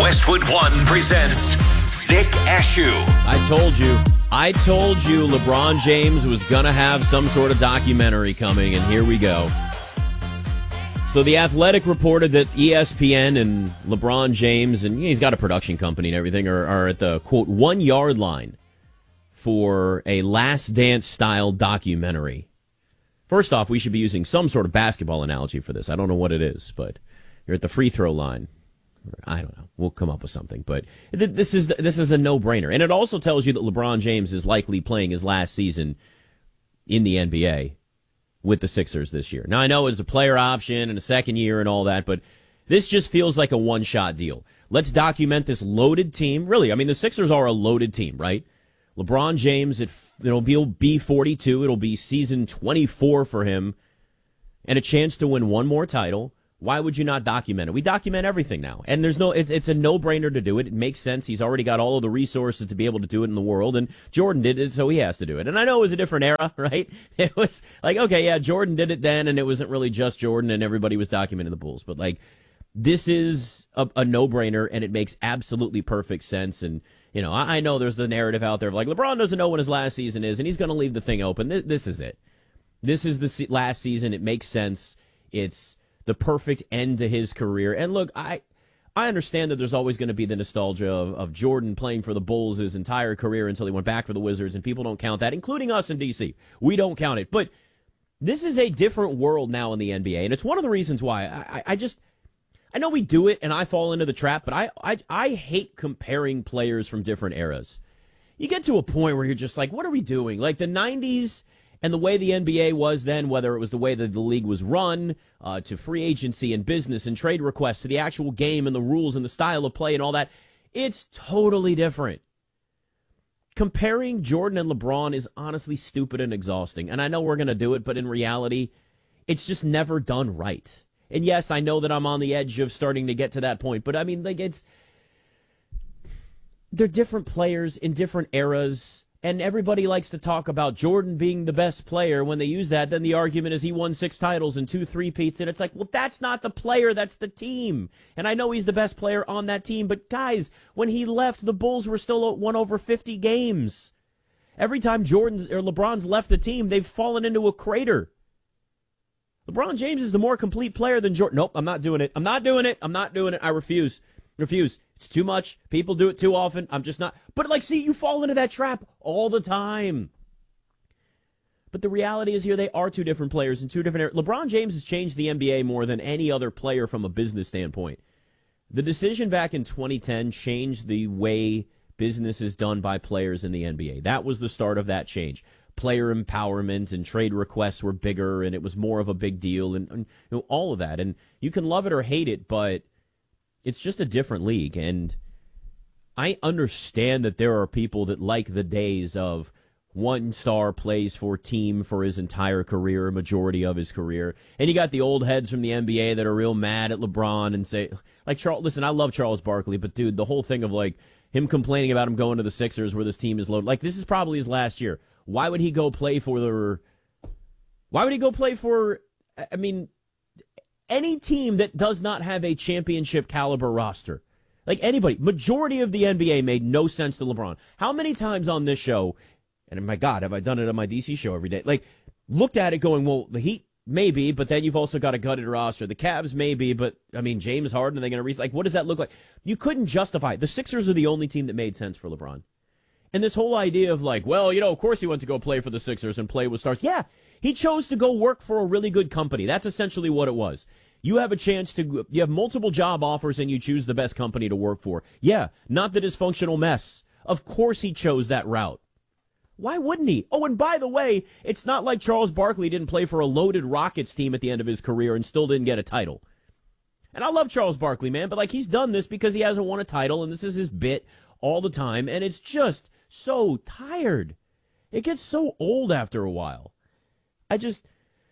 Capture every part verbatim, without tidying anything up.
Westwood One presents Nick Ashew. I told you. I told you LeBron James was going to have some sort of documentary coming, and here we go. So The Athletic reported that E S P N and LeBron James, and he's got a production company and everything, are, are at the, quote, one-yard line for a Last Dance-style documentary. First off, we should be using some sort of basketball analogy for this. I don't know what it is, but you're at the free throw line. I don't know. We'll come up with something, but th- this is this is a no-brainer. And it also tells you that LeBron James is likely playing his last season in the N B A with the Sixers this year. Now, I know it's a player option and a second year and all that, but this just feels like a one-shot deal. Let's document this loaded team. Really, I mean, the Sixers are a loaded team, right? LeBron James, it, it'll be, be forty-two. It'll be season twenty-four for him and a chance to win one more title. Why would you not document it? We document everything now. And there's no, it's, it's a no-brainer to do it. It makes sense. He's already got all of the resources to be able to do it in the world. And Jordan did it, so he has to do it. And I know it was a different era, right? It was like, okay, yeah, Jordan did it then, and it wasn't really just Jordan, and everybody was documenting the Bulls. But, like, this is a, a no-brainer, and it makes absolutely perfect sense. And, you know, I, I know there's the narrative out there of, like, LeBron doesn't know when his last season is, and he's going to leave the thing open. This, this is it. This is the se- last season. It makes sense. It's the perfect end to his career. And look, I I understand that there's always going to be the nostalgia of, of Jordan playing for the Bulls his entire career until he went back for the Wizards, and people don't count that, including us in D C. We don't count it. But this is a different world now in the N B A, and it's one of the reasons why I, I just, I know we do it, and I fall into the trap, but I, I, I hate comparing players from different eras. You get to a point where you're just like, what are we doing? Like the nineties and the way the N B A was then, whether it was the way that the league was run, uh, to free agency and business and trade requests, to the actual game and the rules and the style of play and all that, it's totally different. Comparing Jordan and LeBron is honestly stupid and exhausting. And I know we're going to do it, but in reality, it's just never done right. And yes, I know that I'm on the edge of starting to get to that point, but I mean, like, it's, they're different players in different eras. And everybody likes to talk about Jordan being the best player. When they use that, then the argument is he won six titles and two three-peats. And it's like, well, that's not the player. That's the team. And I know he's the best player on that team. But, guys, when he left, the Bulls were still won over fifty games. Every time Jordan or LeBron's left the team, they've fallen into a crater. LeBron James is the more complete player than Jordan. Nope, I'm not doing it. I'm not doing it. I'm not doing it. I refuse. Refuse. It's too much. People do it too often. I'm just not. But, like, see, you fall into that trap all the time. But the reality is here they are two different players in two different areas. LeBron James has changed the N B A more than any other player from a business standpoint. The decision back in twenty ten changed the way business is done by players in the N B A. That was the start of that change. Player empowerment and trade requests were bigger, and it was more of a big deal, and, and you know, all of that. And you can love it or hate it, but it's just a different league, and I understand that there are people that like the days of one star plays for team for his entire career, a majority of his career, and you got the old heads from the N B A that are real mad at LeBron and say, like, Charles, listen, I love Charles Barkley, but dude, the whole thing of like him complaining about him going to the Sixers where this team is loaded, like this is probably his last year. Why would he go play for the? Why would he go play for? I mean, any team that does not have a championship caliber roster. Like anybody. Majority of the N B A made no sense to LeBron. How many times on this show, and my God, have I done it on my D C show every day, like, looked at it going, well, the Heat, maybe, but then you've also got a gutted roster. The Cavs, maybe, but, I mean, James Harden, are they going to re- Like, what does that look like? You couldn't justify it. The Sixers are the only team that made sense for LeBron. And this whole idea of like, well, you know, of course he went to go play for the Sixers and play with stars. Yeah, he chose to go work for a really good company. That's essentially what it was. You have a chance to, you have multiple job offers and you choose the best company to work for. Yeah, not the dysfunctional mess. Of course he chose that route. Why wouldn't he? Oh, and by the way, it's not like Charles Barkley didn't play for a loaded Rockets team at the end of his career and still didn't get a title. And I love Charles Barkley, man, but like he's done this because he hasn't won a title and this is his bit all the time. And it's just so tired. It gets so old after a while. I just,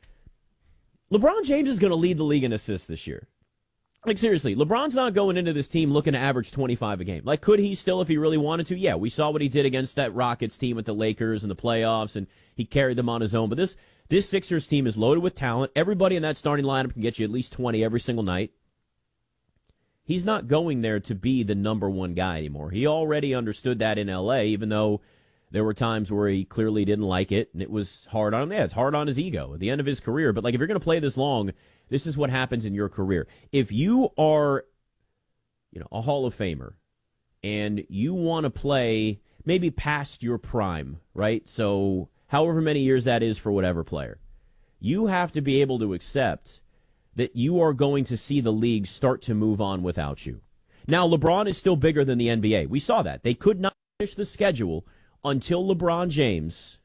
LeBron James is going to lead the league in assists this year. Like, seriously, LeBron's not going into this team looking to average twenty-five a game. Like, could he still if he really wanted to? Yeah, we saw what he did against that Rockets team with the Lakers in the playoffs, and he carried them on his own. But this this Sixers team is loaded with talent. Everybody in that starting lineup can get you at least twenty every single night. He's not going there to be the number one guy anymore. He already understood that in L A, even though there were times where he clearly didn't like it, and it was hard on him. Yeah, it's hard on his ego at the end of his career. But, like, if you're going to play this long, this is what happens in your career. If you are, you know, a Hall of Famer, and you want to play maybe past your prime, right? So however many years that is for whatever player, you have to be able to accept that you are going to see the league start to move on without you. Now, LeBron is still bigger than the N B A. We saw that. They could not finish the schedule until LeBron James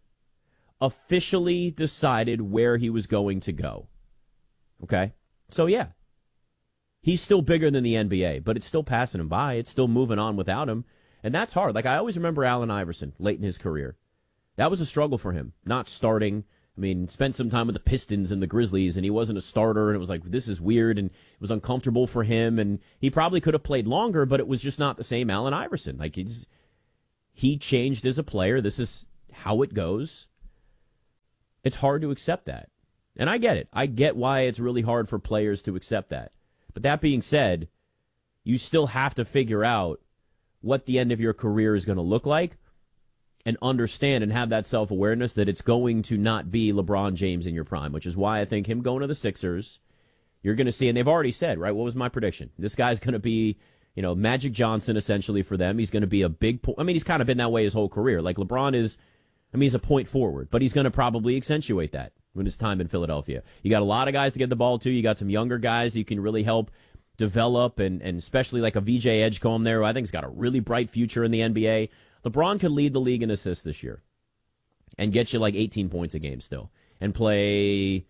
officially decided where he was going to go. Okay? So, yeah. He's still bigger than the N B A, but it's still passing him by. It's still moving on without him. And that's hard. Like, I always remember Allen Iverson late in his career. That was a struggle for him, not starting. I mean, spent some time with the Pistons and the Grizzlies, and he wasn't a starter, and it was like, this is weird, and it was uncomfortable for him, and he probably could have played longer, but it was just not the same Allen Iverson. Like, he's, he changed as a player. This is how it goes. It's hard to accept that. And I get it. I get why it's really hard for players to accept that. But that being said, you still have to figure out what the end of your career is going to look like and understand and have that self-awareness that it's going to not be LeBron James in your prime, which is why I think him going to the Sixers, you're going to see, and they've already said, right, what was my prediction? This guy's going to be, you know, Magic Johnson essentially for them. He's going to be a big point. I mean, he's kind of been that way his whole career. Like LeBron is, I mean, he's a point forward, but he's going to probably accentuate that when his time in Philadelphia. You got a lot of guys to get the ball to. You got some younger guys that you can really help develop, and, and especially like a V J Edgecombe there, who I think has got a really bright future in the N B A. LeBron could lead the league in assists this year and get you like eighteen points a game still and play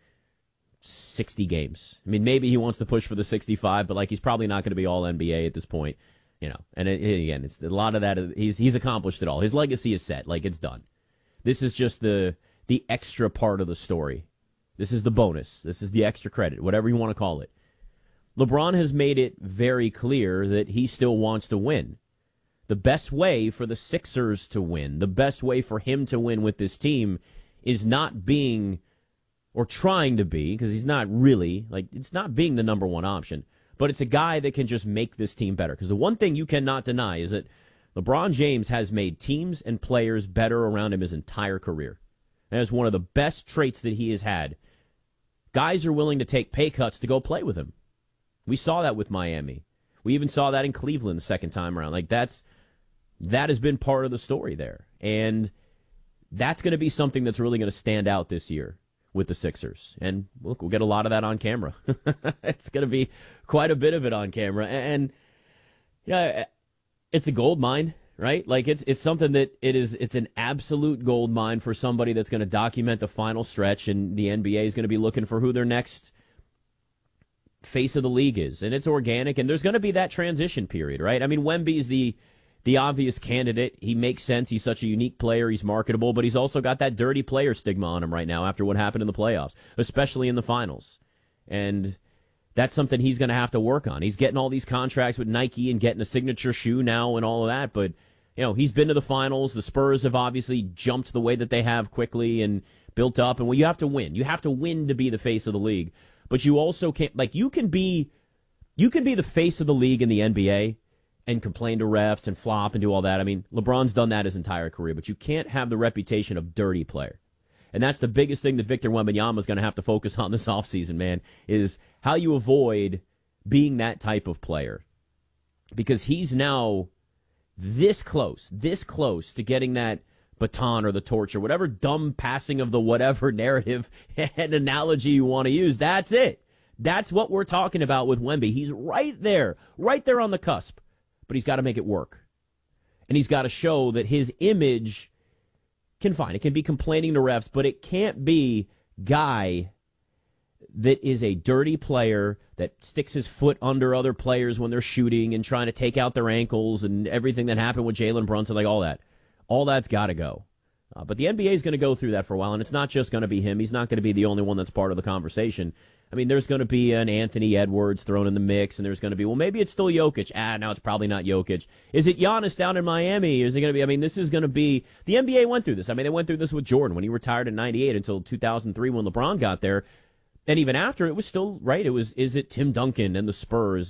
sixty games. I mean, maybe he wants to push for the sixty-five, but like he's probably not going to be all N B A at this point, you know. And it, again, it's a lot of that. He's he's accomplished it all. His legacy is set. Like, it's done. This is just the the extra part of the story. This is the bonus. This is the extra credit, whatever you want to call it. LeBron has made it very clear that he still wants to win. The best way for the Sixers to win, the best way for him to win with this team is not being, or trying to be, because he's not really, like, it's not being the number one option, but it's a guy that can just make this team better. Because the one thing you cannot deny is that LeBron James has made teams and players better around him his entire career. That is one of the best traits that he has had. Guys are willing to take pay cuts to go play with him. We saw that with Miami. We even saw that in Cleveland the second time around. Like, that's that has been part of the story there. And that's going to be something that's really going to stand out this year with the Sixers. And look, we'll get a lot of that on camera. It's going to be quite a bit of it on camera. And yeah, it's a gold mine, right? Like, it's it's something that it is it's an absolute gold mine for somebody that's going to document the final stretch, and the N B A is going to be looking for who their next face of the league is. And it's organic, and there's going to be that transition period, right? I mean, Wemby's the the obvious candidate. He makes sense. He's such a unique player. He's marketable, but he's also got that dirty player stigma on him right now after what happened in the playoffs, especially in the finals. And that's something he's going to have to work on. He's getting all these contracts with Nike and getting a signature shoe now and all of that, but you know, he's been to the finals. The Spurs have obviously jumped the way that they have quickly and built up. And well, you have to win. You have to win to be the face of the league. But you also can't, like, you can be, you can be the face of the league in the N B A and complain to refs and flop and do all that. I mean, LeBron's done that his entire career, but you can't have the reputation of dirty player. And that's the biggest thing that Victor Wembanyama is going to have to focus on this offseason, man, is how you avoid being that type of player. Because he's now this close, this close to getting that baton or the torch or whatever dumb passing of the whatever narrative and analogy you want to use. That's it. That's what we're talking about with Wemby. He's right there, right there on the cusp. But he's got to make it work. And he's got to show that his image can fine. It can be complaining to refs, but it can't be guy that is a dirty player that sticks his foot under other players when they're shooting and trying to take out their ankles and everything that happened with Jalen Brunson, like all that. All that's got to go. Uh, but the N B A is going to go through that for a while, and it's not just going to be him. He's not going to be the only one that's part of the conversation. I mean, there's going to be an Anthony Edwards thrown in the mix, and there's going to be, well, maybe it's still Jokic. Ah, now it's probably not Jokic. Is it Giannis down in Miami? Is it going to be, I mean, this is going to be, the N B A went through this. I mean, they went through this with Jordan when he retired in ninety-eight until two thousand three when LeBron got there. And even after, it was still, right, it was, is it Tim Duncan and the Spurs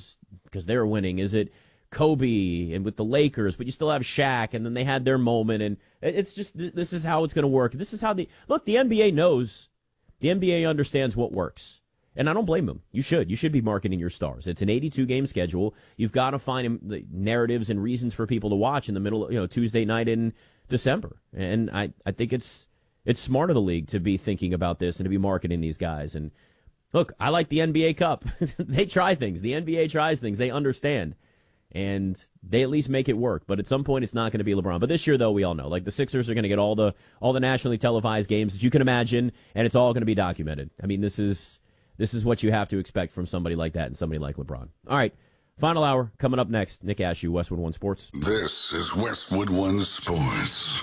because they're winning? Is it Kobe and with the Lakers, but you still have Shaq, and then they had their moment, and it's just, this is how it's going to work. This is how the, look, the N B A knows. The N B A understands what works. And I don't blame them. You should. You should be marketing your stars. It's an eighty-two game schedule. You've got to find the narratives and reasons for people to watch in the middle of, you know, Tuesday night in December. And I, I think it's it's smart of the league to be thinking about this and to be marketing these guys. And look, I like the N B A Cup. They try things. The N B A tries things. They understand. And they at least make it work. But at some point, it's not going to be LeBron. But this year, though, we all know, like, the Sixers are going to get all the all the nationally televised games that you can imagine, and it's all going to be documented. I mean, this is this is what you have to expect from somebody like that and somebody like LeBron. All right, final hour coming up next. Nick Ashew, Westwood One Sports. This is Westwood One Sports.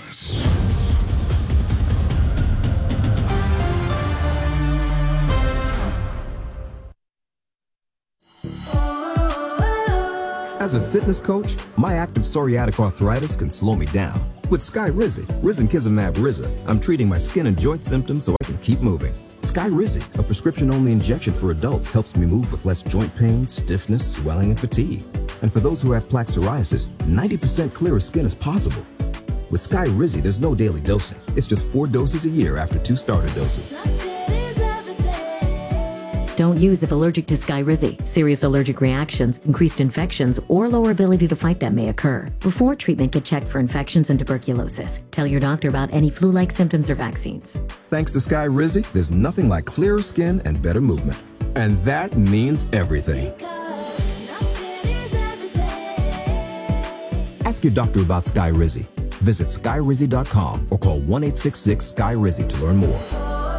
As a fitness coach, my active psoriatic arthritis can slow me down. With Skyrizi, Risankizumab Riza, I'm treating my skin and joint symptoms so I can keep moving. Skyrizi, a prescription-only injection for adults, helps me move with less joint pain, stiffness, swelling, and fatigue. And for those who have plaque psoriasis, ninety percent clearer skin is possible. With Skyrizi, there's no daily dosing. It's just four doses a year after two starter doses. Don't use if allergic to Skyrizi. Serious allergic reactions, increased infections, or lower ability to fight them may occur. Before treatment, get checked for infections and tuberculosis. Tell your doctor about any flu-like symptoms or vaccines. Thanks to Skyrizi, there's nothing like clearer skin and better movement. And that means everything. Ask your doctor about Skyrizi. Visit Skyrizi dot com or call one eight six six Skyrizi to learn more.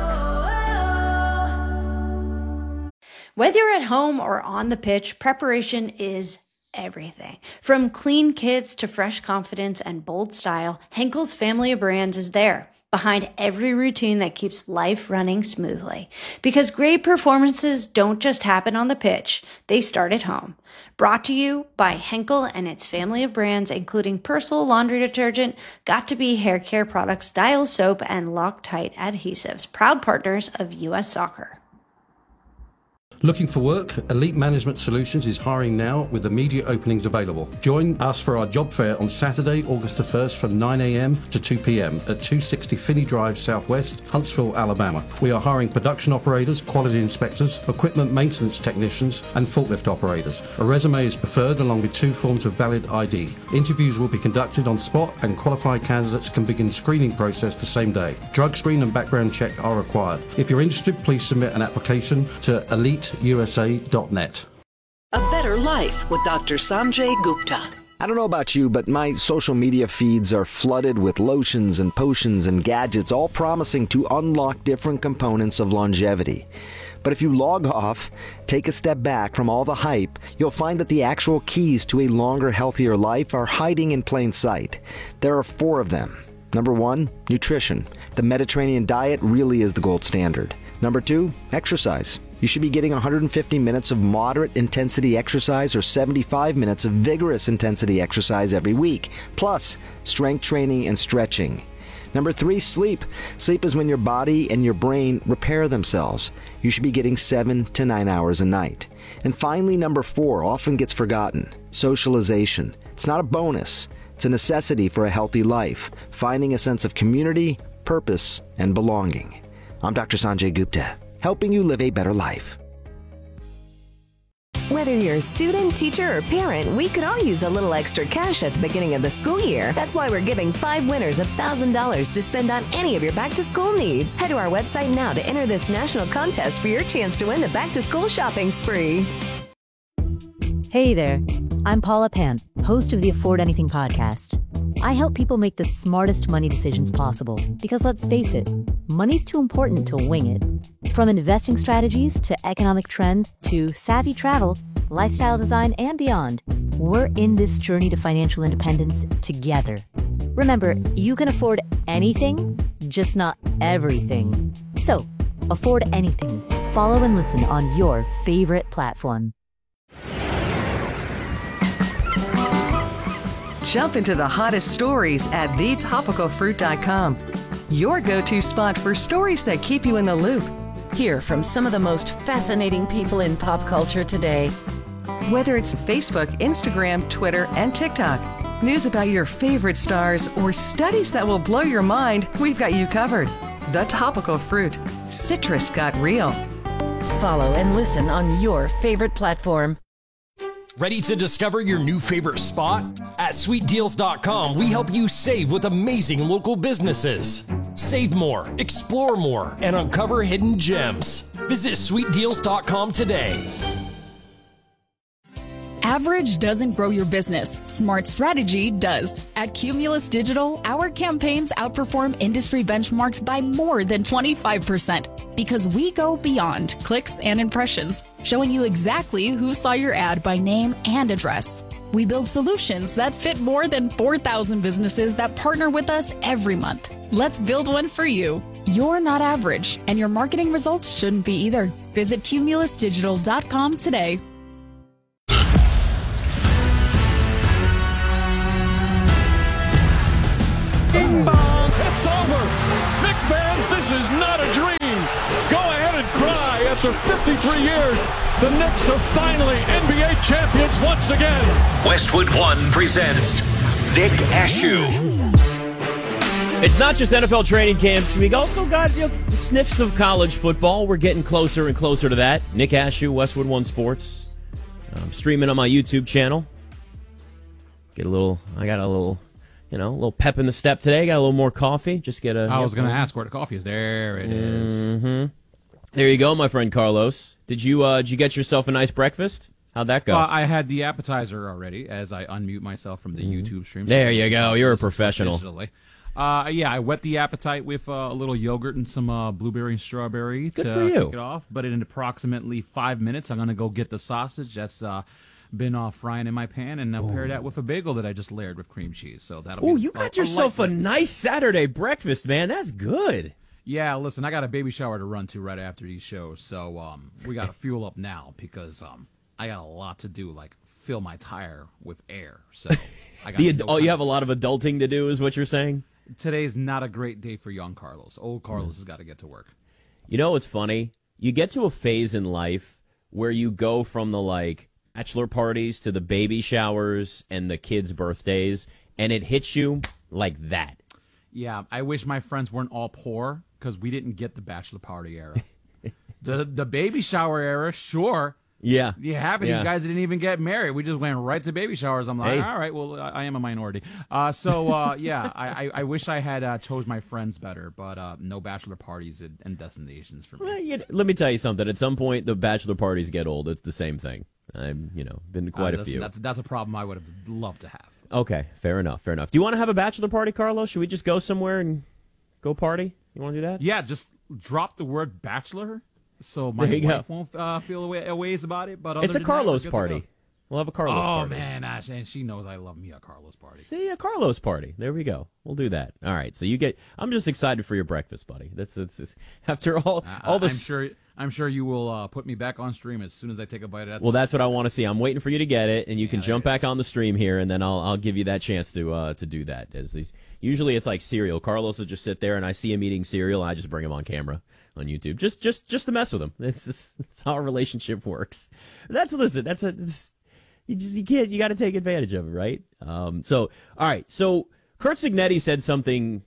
Whether you're at home or on the pitch, preparation is everything. From clean kits to fresh confidence and bold style, Henkel's family of brands is there, behind every routine that keeps life running smoothly. Because great performances don't just happen on the pitch, they start at home. Brought to you by Henkel and its family of brands, including Persil laundry detergent, Got2b hair care products, Dial soap, and Loctite adhesives, proud partners of U S Soccer. Looking for work? Elite Management Solutions is hiring now with immediate openings available. Join us for our job fair on Saturday, August the first from nine a m to two p m at two sixty Finney Drive Southwest, Huntsville, Alabama. We are hiring production operators, quality inspectors, equipment maintenance technicians, and forklift operators. A resume is preferred along with two forms of valid I D. Interviews will be conducted on spot and qualified candidates can begin screening process the same day. Drug screen and background check are required. If you're interested, please submit an application to elite U S A dot net. A better life with Doctor Sanjay Gupta. I don't know about you, but my social media feeds are flooded with lotions and potions and gadgets, all promising to unlock different components of longevity. But if you log off, take a step back from all the hype, you'll find that the actual keys to a longer, healthier life are hiding in plain sight. There are four of them. Number one, nutrition. The Mediterranean diet really is the gold standard. Number two, exercise. You should be getting one hundred fifty minutes of moderate intensity exercise or seventy-five minutes of vigorous intensity exercise every week, plus strength training and stretching. Number three, sleep. Sleep is when your body and your brain repair themselves. You should be getting seven to nine hours a night. And finally, number four, often gets forgotten, socialization. It's not a bonus. It's a necessity for a healthy life, finding a sense of community, purpose, and belonging. I'm Doctor Sanjay Gupta, helping you live a better life. Whether you're a student, teacher, or parent, we could all use a little extra cash at the beginning of the school year. That's why we're giving five winners one thousand dollars to spend on any of your back-to-school needs. Head to our website now to enter this national contest for your chance to win the back-to-school shopping spree. Hey there, I'm Paula Pant, host of the Afford Anything podcast. I help people make the smartest money decisions possible because, let's face it, money's too important to wing it. From investing strategies to economic trends to savvy travel, lifestyle design, and beyond, we're in this journey to financial independence together. Remember, you can afford anything, just not everything. So, afford anything. Follow and listen on your favorite platform. Jump into the hottest stories at the topical fruit dot com. Your go-to spot for stories that keep you in the loop. Hear from some of the most fascinating people in pop culture today. Whether it's Facebook, Instagram, Twitter, and TikTok, news about your favorite stars, or studies that will blow your mind, we've got you covered. The Topical Fruit. Citrus got real. Follow and listen on your favorite platform. Ready to discover your new favorite spot? At sweet deals dot com, we help you save with amazing local businesses. Save more, explore more, and uncover hidden gems. Visit sweet deals dot com today. Average doesn't grow your business. Smart strategy does. At Cumulus Digital, our campaigns outperform industry benchmarks by more than twenty-five percent because we go beyond clicks and impressions, showing you exactly who saw your ad by name and address. We build solutions that fit more than four thousand businesses that partner with us every month. Let's build one for you. You're not average, and your marketing results shouldn't be either. Visit cumulus digital dot com today. Bing bong, it's over. Knick fans, this is not a dream. Go ahead and cry. After fifty-three years, the Knicks are finally N B A champions once again. Westwood One presents Nick Ashew. It's not just N F L training camps. We also got, you know, sniffs of college football. We're getting closer and closer to that. Nick Ashew, Westwood One Sports. I'm streaming on my YouTube channel. Get a little, I got a little, you know, a little pep in the step today. Got a little more coffee. Just get a. I was going to ask where the coffee is. There it is. Mm-hmm. There you go, my friend Carlos. Did you uh, did you get yourself a nice breakfast? How'd that go? Uh, I had the appetizer already as I unmute myself from the mm-hmm. YouTube stream. There you go. You're a professional. Digitally. Uh, yeah, I whet the appetite with uh, a little yogurt and some uh, blueberry and strawberry Good to for you. kick it off. But in approximately five minutes, I'm going to go get the sausage that's uh, been uh, frying in my pan and uh, pair that with a bagel that I just layered with cream cheese. So that'll. Oh, be you got a, yourself a, a nice Saturday breakfast, man. That's good. Yeah, listen, I got a baby shower to run to right after these shows, so um, we got to fuel up now because um, I got a lot to do, like fill my tire with air. So I got. the, oh, you have a lot of adulting to do, is what you're saying? Today's not a great day for young Carlos. Old Carlos mm. has got to get to work. You know what's funny? You get to a phase in life where you go from the, like, bachelor parties to the baby showers and the kids' birthdays, and it hits you like that. Yeah, I wish my friends weren't all poor because we didn't get the bachelor party era. the The baby shower era, sure. Yeah. Yeah, half of yeah. these guys didn't even get married. We just went right to baby showers. I'm like, hey. all right, well, I, I am a minority. Uh, so, uh, yeah, I, I, I wish I had uh, chose my friends better, but uh, no bachelor parties and, and destinations for me. Well, you know, let me tell you something. At some point, the bachelor parties get old. It's the same thing. I've, you know, been to quite uh, a few. That's, that's a problem I would have loved to have. Okay, fair enough, fair enough. Do you want to have a bachelor party, Carlos? Should we just go somewhere and go party? You want to do that? Yeah, just drop the word bachelor. So my wife go. won't uh, feel a, way, a ways about it, but other it's a than Carlos that, party. We'll have a Carlos oh, party. Oh man, Ash, and she knows I love me a Carlos party. See, a Carlos party. There we go. We'll do that. All right. So you get. I'm just excited for your breakfast, buddy. That's that's, that's after all uh, all this. I'm sure. I'm sure you will uh, put me back on stream as soon as I take a bite of that. Well, that's what I want to see. I'm waiting for you to get it, and you yeah, can jump back is. on the stream here, and then I'll I'll give you that chance to uh, to do that. As usually it's like cereal. Carlos will just sit there, and I see him eating cereal, and I just bring him on camera on YouTube, just just just to mess with him. That's just, that's how our relationship works. That's listen. That's a it's, you just you can't you got to take advantage of it, right? Um. So all right. So Curt Cignetti said something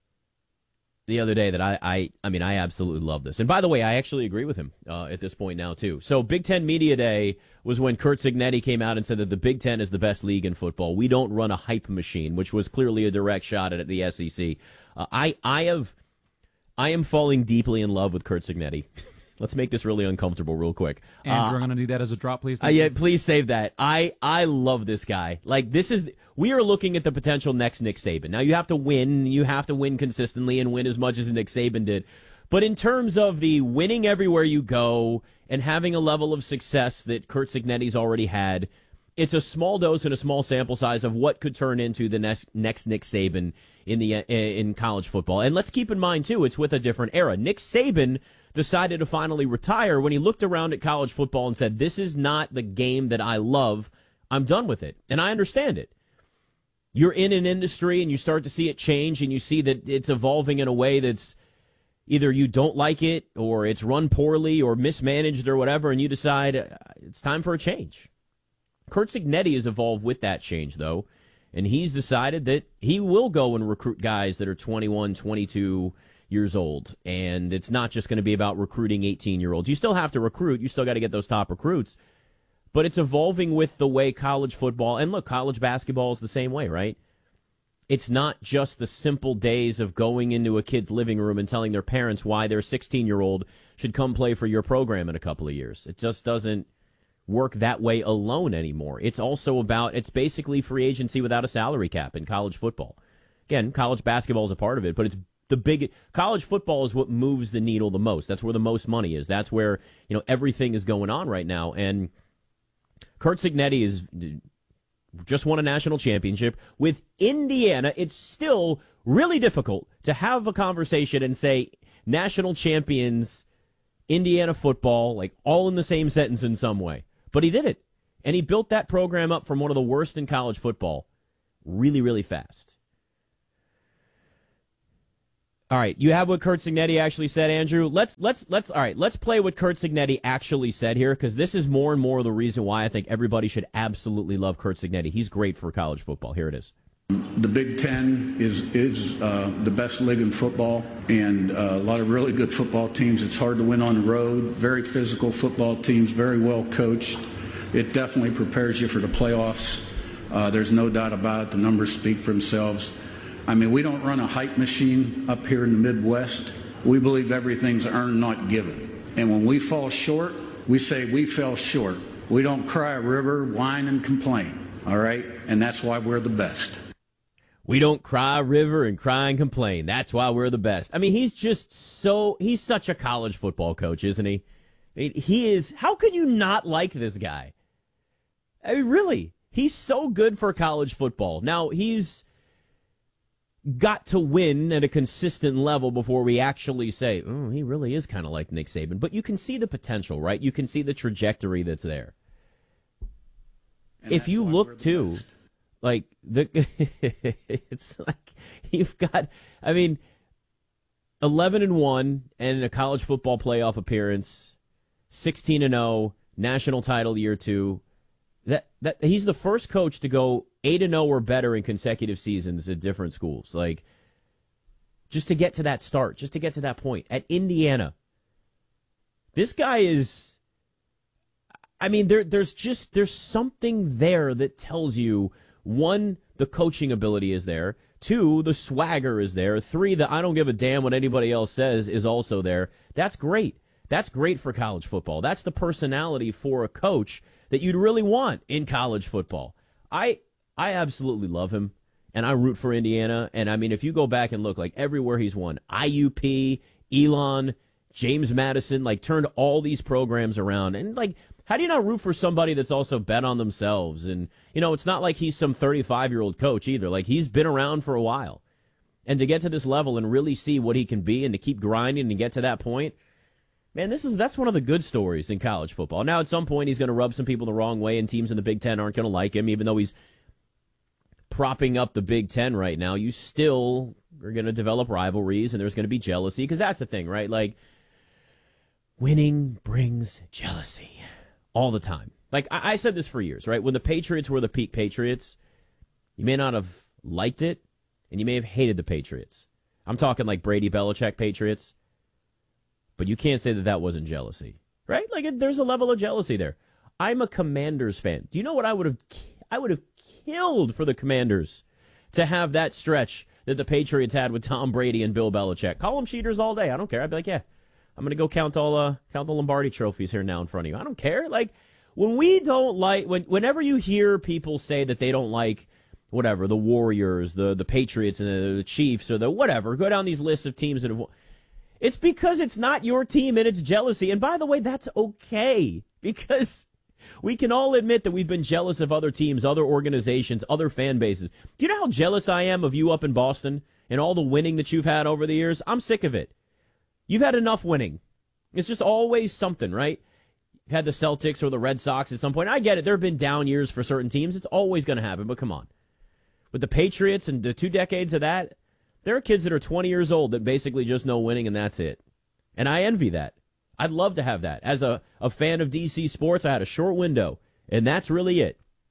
the other day that I, I, I mean, I absolutely love this. And by the way, I actually agree with him uh, at this point now, too. So Big Ten Media Day was when Curt Cignetti came out and said that the Big Ten is the best league in football. We don't run a hype machine, which was clearly a direct shot at the S E C. Uh, I, I have, I am falling deeply in love with Curt Cignetti. Let's make this really uncomfortable real quick. Andrew, uh, I'm going to need that as a drop, please. Uh, yeah, please save that. I, I love this guy. Like, this is, we are looking at the potential next Nick Saban. Now, you have to win. You have to win consistently and win as much as Nick Saban did. But in terms of the winning everywhere you go and having a level of success that Curt Cignetti's already had, it's a small dose and a small sample size of what could turn into the next, next Nick Saban in the in college football. And let's keep in mind, too, it's with a different era. Nick Saban decided to finally retire when he looked around at college football and said, this is not the game that I love. I'm done with it. And I understand it. You're in an industry and you start to see it change and you see that it's evolving in a way that's either you don't like it or it's run poorly or mismanaged or whatever, and you decide uh, it's time for a change. Curt Cignetti has evolved with that change, though, and he's decided that he will go and recruit guys that are twenty-one, twenty-two years old, and it's not just going to be about recruiting eighteen-year-olds. You still have to recruit. You still got to get those top recruits, but it's evolving with the way college football, and look, college basketball is the same way, right? It's not just the simple days of going into a kid's living room and telling their parents why their sixteen-year-old should come play for your program in a couple of years. It just doesn't work that way alone anymore. It's also about, it's basically free agency without a salary cap in college football. Again, college basketball is a part of it, but it's the big, college football is what moves the needle the most. That's where the most money is. That's where, you know, everything is going on right now. And Curt Cignetti is just won a national championship with Indiana. It's still really difficult to have a conversation and say national champions, Indiana football, like all in the same sentence in some way. But he did it. And he built that program up from one of the worst in college football really, really fast. All right, you have what Curt Cignetti actually said, Andrew. Let's let's let's all right, let's play what Curt Cignetti actually said here, because this is more and more the reason why I think everybody should absolutely love Curt Cignetti. He's great for college football. Here it is. The Big Ten is is uh, the best league in football, and uh, a lot of really good football teams. It's hard to win on the road. Very physical football teams, very well coached. It definitely prepares you for the playoffs. Uh, there's no doubt about it. The numbers speak for themselves. I mean, we don't run a hype machine up here in the Midwest. We believe everything's earned, not given. And when we fall short, we say we fell short. We don't cry a river, whine, and complain, all right? And that's why we're the best. We don't cry a river and cry and complain. That's why we're the best. I mean, he's just so, he's such a college football coach, isn't he? I mean, he is, how could you not like this guy? I mean, really, he's so good for college football. Now, he's got to win at a consistent level before we actually say, oh, he really is kind of like Nick Saban. But you can see the potential, right? You can see the trajectory that's there. And if you look, too, best. like, the it's like you've got, I mean, eleven and one and a college football playoff appearance, sixteen and oh, national title year two. That that he's the first coach to go eight and oh or better in consecutive seasons at different schools. Like, just to get to that start, just to get to that point at Indiana. This guy is, I mean, there there's just there's something there that tells you, one, the coaching ability is there. Two, the swagger is there. Three, the I don't give a damn what anybody else says is also there. That's great. That's great for college football. That's the personality for a coach that you'd really want in college football. I I absolutely love him, and I root for Indiana. And, I mean, if you go back and look, like, everywhere he's won, I U P, Elon, James Madison, like, turned all these programs around. And, like, how do you not root for somebody that's also bet on themselves? And, you know, it's not like he's some thirty-five-year-old coach either. Like, he's been around for a while. And to get to this level and really see what he can be and to keep grinding and get to that point, man, this is that's one of the good stories in college football. Now, at some point, he's going to rub some people the wrong way, and teams in the Big Ten aren't going to like him, even though he's propping up the Big Ten right now. You still are going to develop rivalries, and there's going to be jealousy, because that's the thing, right? Like, winning brings jealousy all the time. Like, I, I said this for years, right? When the Patriots were the peak Patriots, you may not have liked it, and you may have hated the Patriots. I'm talking like Brady Belichick Patriots. But you can't say that that wasn't jealousy, right? Like, there's a level of jealousy there. I'm a Commanders fan. Do you know what I would have? I would have killed for the Commanders to have that stretch that the Patriots had with Tom Brady and Bill Belichick. Call them cheaters all day. I don't care. I'd be like, yeah, I'm gonna go count all uh, count the Lombardi trophies here now in front of you. I don't care. Like, when we don't like, when whenever you hear people say that they don't like whatever the Warriors, the the Patriots, and the, the Chiefs, or the whatever, go down these lists of teams that have. It's because it's not your team and it's jealousy. And by the way, that's okay, because we can all admit that we've been jealous of other teams, other organizations, other fan bases. Do you know how jealous I am of you up in Boston and all the winning that you've had over the years? I'm sick of it. You've had enough winning. It's just always something, right? You've had the Celtics or the Red Sox at some point. I get it. There have been down years for certain teams. It's always going to happen, but come on. With the Patriots and the two decades of that, there are kids that are twenty years old that basically just know winning, and that's it. And I envy that. I'd love to have that. As a, a fan of D C sports, I had a short window, and that's really it.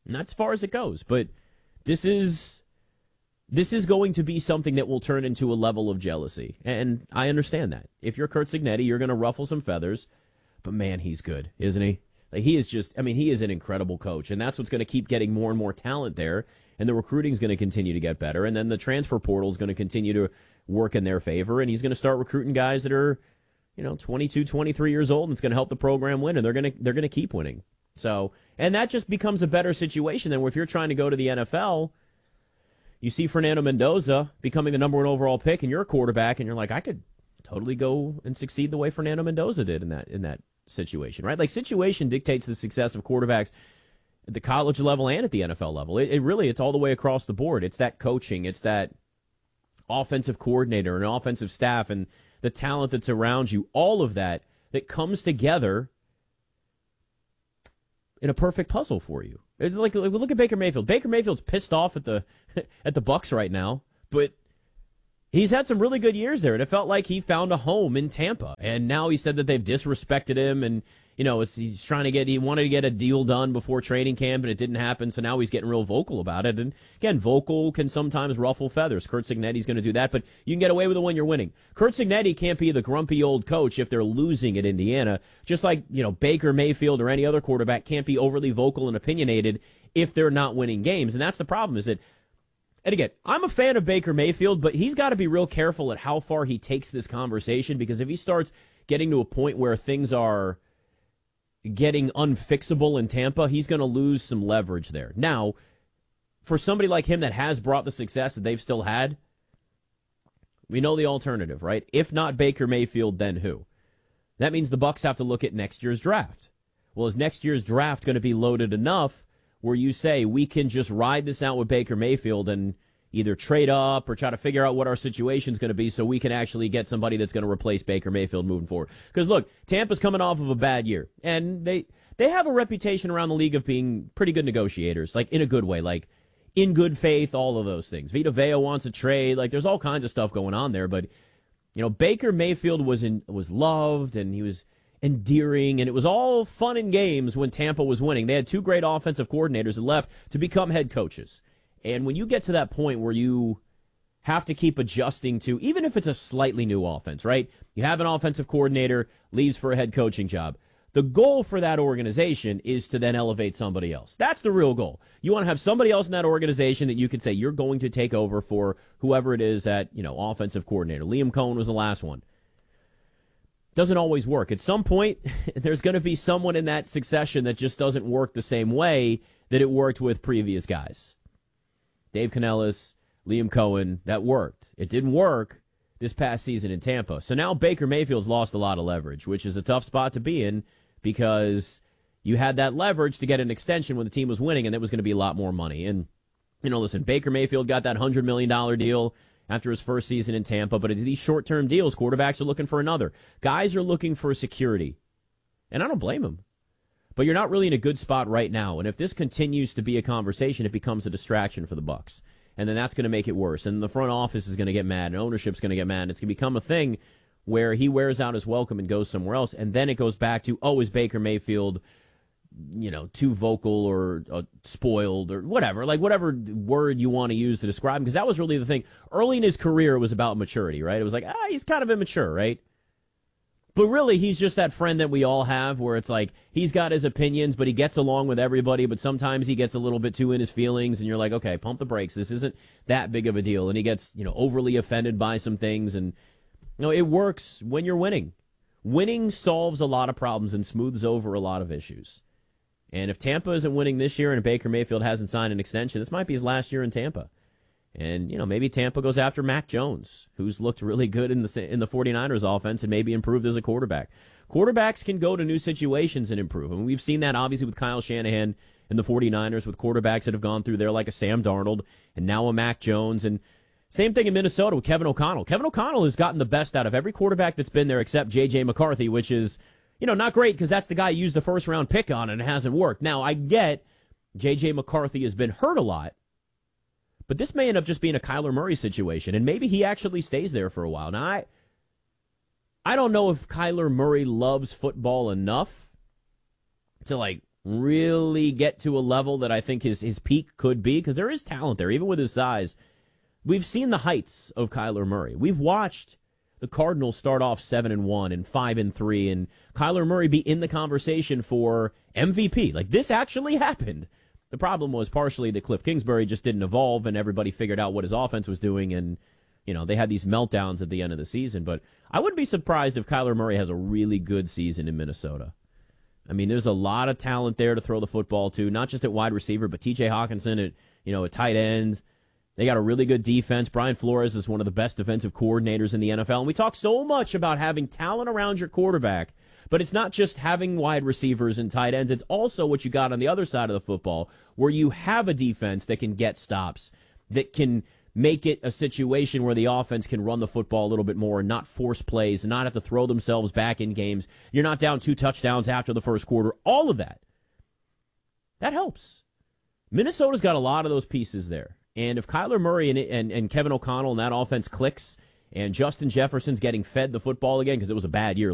And that's as far as it goes. But this is this is going to be something that will turn into a level of jealousy. And I understand that. If you're Curt Cignetti, you're going to ruffle some feathers. But, man, he's good, isn't he? Like, he is just, I mean, he is an incredible coach. And that's what's going to keep getting more and more talent there. And the recruiting is going to continue to get better. And then the transfer portal is going to continue to work in their favor. And he's going to start recruiting guys that are, you know, twenty-two, twenty-three years old. And it's going to help the program win. And they're going to they're going to keep winning. So, and that just becomes a better situation than if you're trying to go to the N F L. You see Fernando Mendoza becoming the number one overall pick, and you're a quarterback, and you're like, I could totally go and succeed the way Fernando Mendoza did in that in that situation, right? Like, situation dictates the success of quarterbacks at the college level and at the N F L level. It, it really, it's all the way across the board. It's that coaching, it's that offensive coordinator and offensive staff and the talent that's around you, all of that that comes together in a perfect puzzle for you. It's like, like look at Baker Mayfield. Baker Mayfield's pissed off at the at the Bucs right now, but he's had some really good years there, and it felt like he found a home in Tampa. And now he said that they've disrespected him, and you know, it's, he's trying to get, he wanted to get a deal done before training camp, and it didn't happen, so now he's getting real vocal about it. And again, vocal can sometimes ruffle feathers. Curt Cignetti's going to do that, but you can get away with it when you're winning. Curt Cignetti can't be the grumpy old coach if they're losing at Indiana, just like, you know, Baker Mayfield or any other quarterback can't be overly vocal and opinionated if they're not winning games. And that's the problem, is that, and again, I'm a fan of Baker Mayfield, but he's got to be real careful at how far he takes this conversation, because if he starts getting to a point where things are getting unfixable in Tampa, he's going to lose some leverage there. Now, for somebody like him that has brought the success that they've still had, we know the alternative, right? If not Baker Mayfield, then who? That means the Bucs have to look at next year's draft. Well, is next year's draft going to be loaded enough where you say we can just ride this out with Baker Mayfield and either trade up or try to figure out what our situation's going to be so we can actually get somebody that's going to replace Baker Mayfield moving forward? Because, look, Tampa's coming off of a bad year, and they they have a reputation around the league of being pretty good negotiators, like in a good way, like in good faith, all of those things. Vita Vea wants a trade. Like, there's all kinds of stuff going on there, but, you know, Baker Mayfield was in, was loved, and he was endearing, and it was all fun and games when Tampa was winning. They had two great offensive coordinators that left to become head coaches. And when you get to that point where you have to keep adjusting to, even if it's a slightly new offense, right? You have an offensive coordinator, leaves for a head coaching job. The goal for that organization is to then elevate somebody else. That's the real goal. You want to have somebody else in that organization that you can say you're going to take over for whoever it is at, you know, offensive coordinator. Liam Cohen was the last one. Doesn't always work. At some point, there's going to be someone in that succession that just doesn't work the same way that it worked with previous guys. Dave Canellis, Liam Cohen, that worked. It didn't work this past season in Tampa. So now Baker Mayfield's lost a lot of leverage, which is a tough spot to be in because you had that leverage to get an extension when the team was winning, and it was going to be a lot more money. And, you know, listen, Baker Mayfield got that one hundred million dollars deal after his first season in Tampa, but it's these short-term deals, quarterbacks are looking for another. Guys are looking for security, and I don't blame them. But you're not really in a good spot right now. And if this continues to be a conversation, it becomes a distraction for the Bucs. And then that's going to make it worse. And the front office is going to get mad, and ownership's going to get mad. It's going to become a thing where he wears out his welcome and goes somewhere else. And then it goes back to, oh, is Baker Mayfield, you know, too vocal or uh, spoiled or whatever, like whatever word you want to use to describe him. Because that was really the thing. Early in his career, it was about maturity, right? It was like, ah, he's kind of immature, right? But really, he's just that friend that we all have where it's like he's got his opinions, but he gets along with everybody, but sometimes he gets a little bit too in his feelings, and you're like, okay, pump the brakes. This isn't that big of a deal. And he gets, you know, overly offended by some things. And, you know, it works when you're winning. Winning solves a lot of problems and smooths over a lot of issues. And if Tampa isn't winning this year and Baker Mayfield hasn't signed an extension, this might be his last year in Tampa. And, you know, maybe Tampa goes after Mac Jones, who's looked really good in the in the 49ers offense and maybe improved as a quarterback. Quarterbacks can go to new situations and improve. I mean, we've seen that obviously with Kyle Shanahan and the 49ers, with quarterbacks that have gone through there like a Sam Darnold and now a Mac Jones. And same thing in Minnesota with Kevin O'Connell. Kevin O'Connell has gotten the best out of every quarterback that's been there except J J McCarthy, which is, you know, not great because that's the guy you used the first round pick on and it hasn't worked. Now, I get J J McCarthy has been hurt a lot. But this may end up just being a Kyler Murray situation, and maybe he actually stays there for a while. Now, I, I don't know if Kyler Murray loves football enough to, like, really get to a level that I think his, his peak could be, because there is talent there, even with his size. We've seen the heights of Kyler Murray. We've watched the Cardinals start off seven and one and five and three, and Kyler Murray be in the conversation for M V P. Like, this actually happened. The problem was partially that Cliff Kingsbury just didn't evolve, and everybody figured out what his offense was doing, and you know they had these meltdowns at the end of the season. But I wouldn't be surprised if Kyler Murray has a really good season in Minnesota. I mean, there's a lot of talent there to throw the football to, not just at wide receiver, but T J Hawkinson at you know at tight end. They got a really good defense. Brian Flores is one of the best defensive coordinators in the N F L. And we talk so much about having talent around your quarterback, but it's not just having wide receivers and tight ends. It's also what you got on the other side of the football, where you have a defense that can get stops, that can make it a situation where the offense can run the football a little bit more and not force plays and not have to throw themselves back in games. You're not down two touchdowns after the first quarter. All of that. That helps. Minnesota's got a lot of those pieces there. And if Kyler Murray and, and, and Kevin O'Connell and that offense clicks, and Justin Jefferson's getting fed the football again, because it was a bad year